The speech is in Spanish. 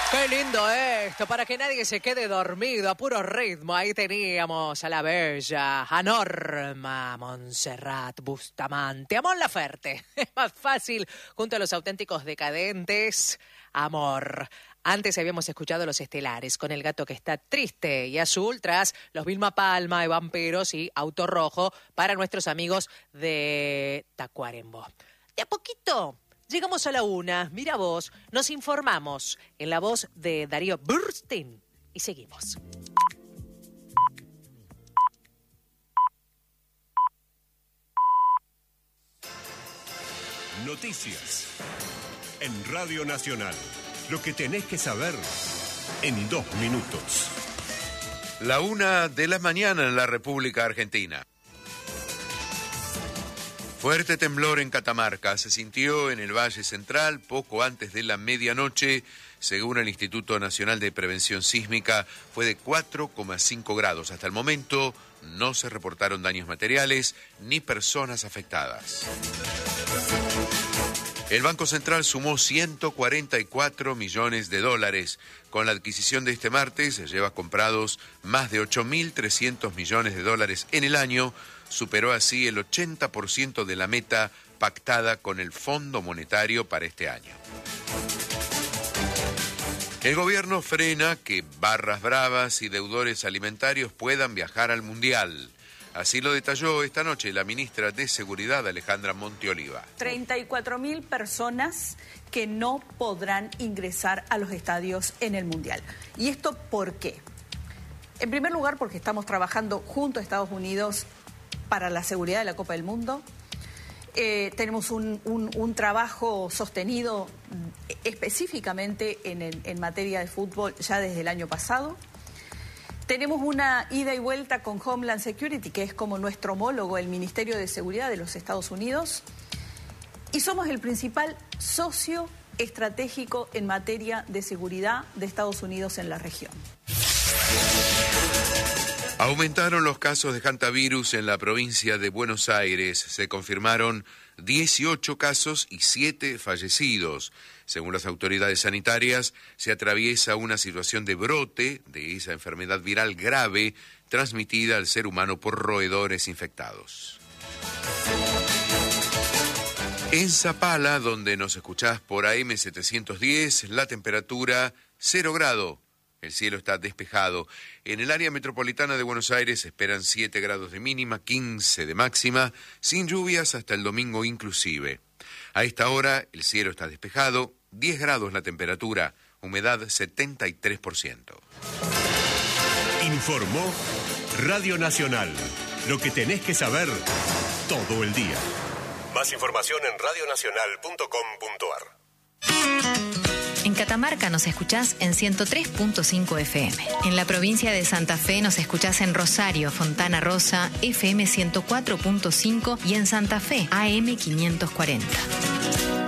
Qué lindo esto, para que nadie se quede dormido, a puro ritmo. Ahí teníamos a la bella, a Norma Montserrat Bustamante, a Mon Laferte. Es más fácil, junto a los auténticos decadentes, amor. Antes habíamos escuchado Los Estelares, con El gato que está triste y azul, tras los Vilma Palma, Vampiros y Auto Rojo, para nuestros amigos de Tacuarembó. De a poquito llegamos a la 1. Mira vos, nos informamos en la voz de Darío Burstein y seguimos. Noticias en Radio Nacional. Lo que tenés que saber en 2 minutos. La 1 de la mañana en la República Argentina. Fuerte temblor en Catamarca se sintió en el Valle Central poco antes de la medianoche. Según el Instituto Nacional de Prevención Sísmica, fue de 4,5 grados. Hasta el momento no se reportaron daños materiales ni personas afectadas. El Banco Central sumó 144 millones de dólares. Con la adquisición de este martes, lleva comprados más de 8.300 millones de dólares en el año. Superó así el 80% de la meta pactada con el Fondo Monetario para este año. El gobierno frena que barras bravas y deudores alimentarios puedan viajar al Mundial. Así lo detalló esta noche la ministra de Seguridad, Alejandra Monteoliva. 34.000 personas que no podrán ingresar a los estadios en el Mundial. ¿Y esto por qué? En primer lugar, porque estamos trabajando junto a Estados Unidos para la seguridad de la Copa del Mundo. Tenemos un trabajo sostenido específicamente en materia de fútbol ya desde el año pasado. Tenemos una ida y vuelta con Homeland Security, que es como nuestro homólogo, el Ministerio de Seguridad de los Estados Unidos. Y somos el principal socio estratégico en materia de seguridad de Estados Unidos en la región. Aumentaron los casos de hantavirus en la provincia de Buenos Aires. Se confirmaron 18 casos y 7 fallecidos. Según las autoridades sanitarias, se atraviesa una situación de brote de esa enfermedad viral grave transmitida al ser humano por roedores infectados. En Zapala, donde nos escuchás por AM710, la temperatura 0 grados. El cielo está despejado. En el área metropolitana de Buenos Aires esperan 7 grados de mínima, 15 de máxima, sin lluvias hasta el domingo inclusive. A esta hora el cielo está despejado, 10 grados la temperatura, humedad 73%. Informó Radio Nacional. Lo que tenés que saber todo el día. Más información en radionacional.com.ar. En Catamarca nos escuchás en 103.5 FM. En la provincia de Santa Fe nos escuchás en Rosario, Fontana Rosa, FM 104.5 y en Santa Fe, AM 540.